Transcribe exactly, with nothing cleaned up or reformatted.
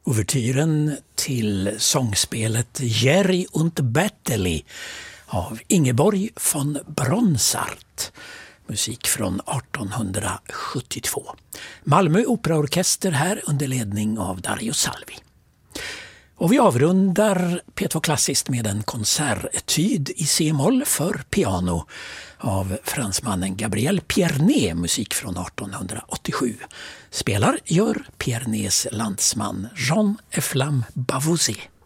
Ouvertyren till sångspelet Jerry und Berteli av Ingeborg von Bronsart. Musik från artonhundrasjuttiotvå. Malmö operaorkester här under ledning av Dario Salvi. Och vi avrundar P två Klassiskt med en konsertetyd i C-moll för piano av fransmannen Gabriel Pierné, musik från artonhundraåttiosju. Spelar gör Piernés landsman Jean Eflam Bavouzet.